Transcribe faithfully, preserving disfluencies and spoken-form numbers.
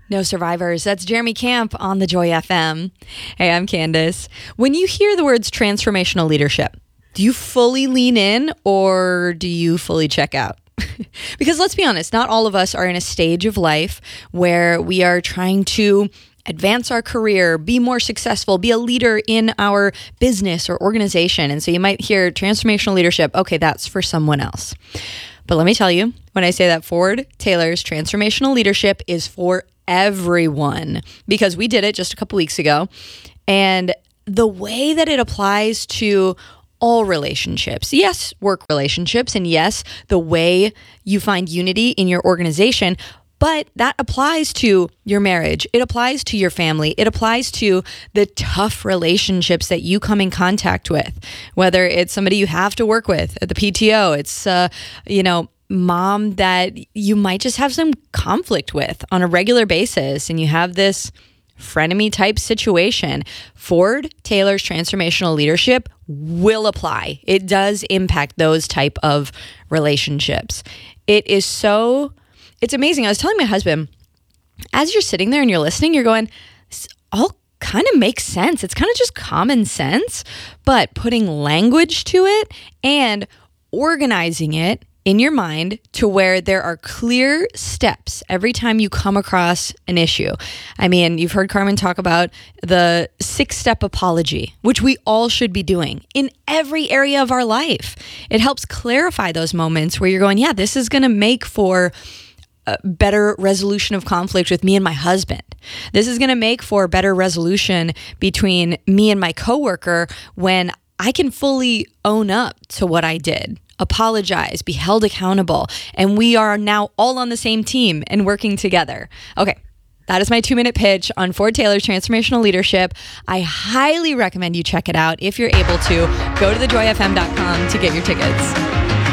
No survivors. That's Jeremy Camp on the Joy F M. Hey, I'm Candace. When you hear the words transformational leadership, do you fully lean in or do you fully check out? Because let's be honest, not all of us are in a stage of life where we are trying to advance our career, be more successful, be a leader in our business or organization. And so you might hear transformational leadership. Okay, that's for someone else. But let me tell you, when I say that Ford Taylor's transformational leadership is for everyone, because we did it just a couple weeks ago. And the way that it applies to all relationships, yes, work relationships, and yes, the way you find unity in your organization, but that applies to your marriage. It applies to your family. It applies to the tough relationships that you come in contact with, whether it's somebody you have to work with at the P T O, it's, uh, you know, mom that you might just have some conflict with on a regular basis, and you have this frenemy type situation. Ford Taylor's transformational leadership will apply. It does impact those type of relationships. It is so, it's amazing. I was telling my husband, as you're sitting there and you're listening, you're going, this all kind of makes sense. It's kind of just common sense, but putting language to it and organizing it in your mind to where there are clear steps every time you come across an issue. I mean, you've heard Carmen talk about the six-step apology, which we all should be doing in every area of our life. It helps clarify those moments where you're going, yeah, this is going to make for a better resolution of conflict with me and my husband. This is going to make for better resolution between me and my coworker when I can fully own up to what I did, apologize, be held accountable, and we are now all on the same team and working together. Okay, that is my two-minute pitch on Ford Taylor's transformational leadership. I highly recommend you check it out. If you're able to, go to the joy f m dot com to get your tickets.